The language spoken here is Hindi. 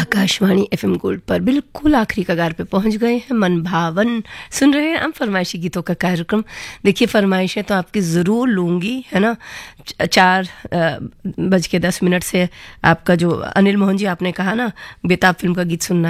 आकाशवाणी एफएम गोल्ड पर बिल्कुल आखिरी कगार पे पहुंच गए हैं। मन भावन सुन रहे हैं हम फरमाइशी गीतों का कार्यक्रम। देखिए फरमाइशें तो आपकी ज़रूर लूँगी, है ना। 4:10 से आपका जो अनिल मोहन जी आपने कहा ना बेताब फिल्म का गीत सुनना